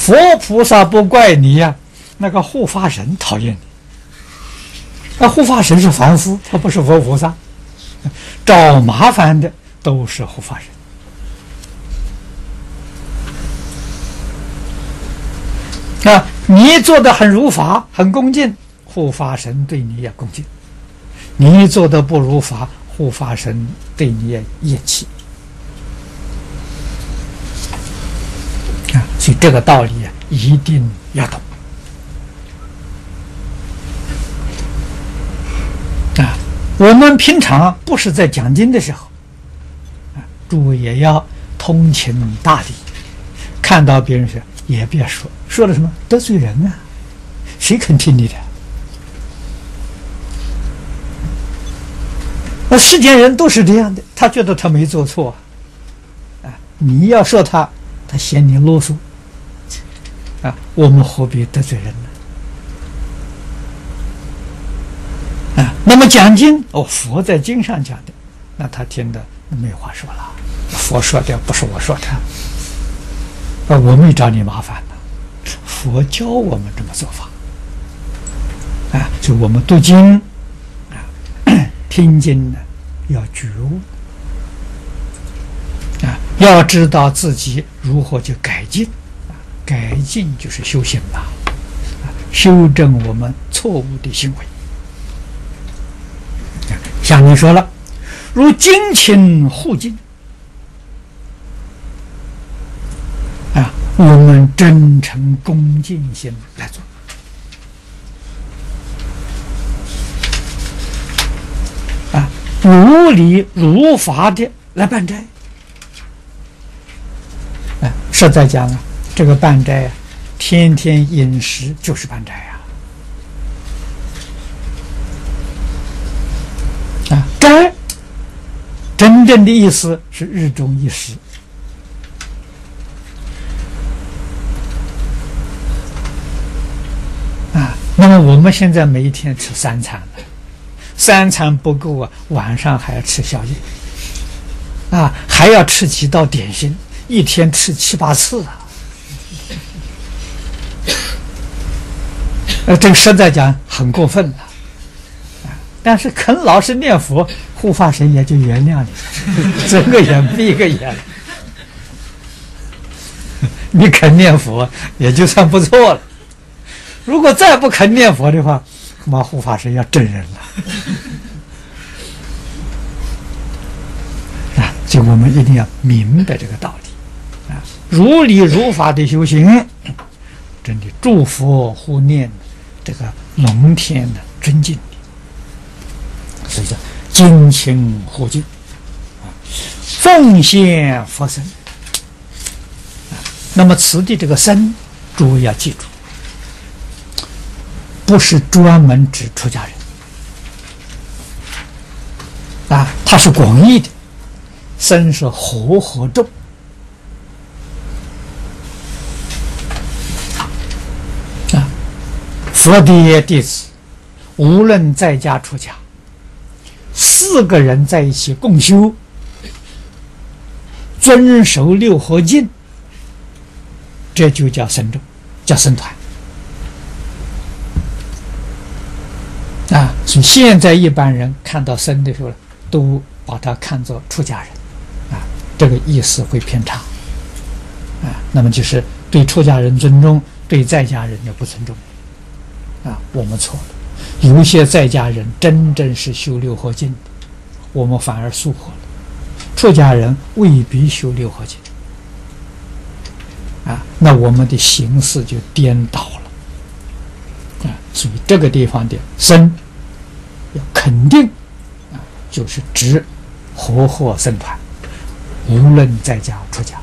佛菩萨不怪你呀，那个护法神讨厌你。那护法神是凡夫，他不是佛菩萨，找麻烦的都是护法神。你做的很如法，很恭敬，护法神对你也恭敬；你做的不如法，护法神对你也厌弃。所以这个道理一定要懂。我们平常不是在讲经的时候，诸位也要通情达理，看到别人说也别说了什么得罪人啊，谁肯听你的？世间人都是这样的，他觉得他没做错，你要说他嫌你啰嗦，我们何必得罪人呢？那么讲经，佛在经上讲的，那他听的没话说了，佛说的不是我说的，我没找你麻烦呢，佛教我们这么做法，所以我们读经听经呢要觉悟，要知道自己如何去改进，改进就是修行吧，修正我们错误的行为。像你说了，如精勤护经，我们真诚恭敬心来做，如理如法的来办斋。实在讲这个办斋天天饮食就是办斋斋真正的意思是日中一食，那么我们现在每一天吃3餐了，3餐不够晚上还要吃宵夜，还要吃几道点心，一天吃7、8次这个实在讲很过分了。但是肯老实念佛，护法神也就原谅你，睁个眼闭个眼，你肯念佛也就算不错了。如果再不肯念佛的话，恐怕护法神要整人了。所以我们一定要明白这个道理，如理如法的修行，真的祝福护念这个龙天的尊敬。所以叫精勤护经，奉献佛身。那么此地这个身，诸位要记住，不是专门指出家人，它是广义的，身是和众。佛的弟子，无论在家出家，4个人在一起共修，遵守6合敬，这就叫僧众，叫僧团。所以现在一般人看到僧的时候，都把它看作出家人，这个意思会偏差，那么就是对出家人尊重，对在家人就不尊重，我们错了。有一些在家人真正是修6合敬的，我们反而疏忽了。出家人未必修6合敬，那我们的形式就颠倒了，所以这个地方的僧要肯定，就是指和僧团，无论在家出家，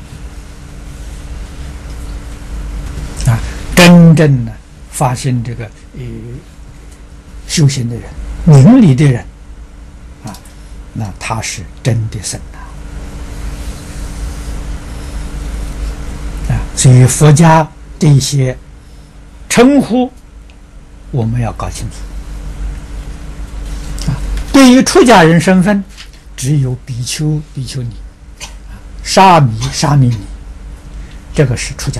真正的发现这个修行的人、明理的人，那他是真的僧所以佛家这些称呼我们要搞清楚。对于出家人身份，只有比丘、比丘尼、沙弥、沙弥尼，这个是出家